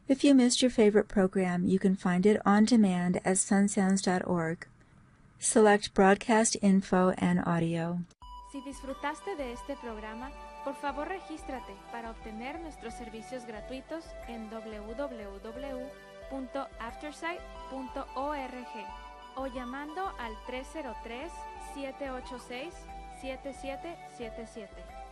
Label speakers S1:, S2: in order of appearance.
S1: If you missed your favorite program, you can find it on demand at sunsounds.org. Select Broadcast Info and Audio.
S2: Si disfrutaste de este programa, por favor regístrate para obtener nuestros servicios gratuitos en www.aftersight.org o llamando al 303-786-7777.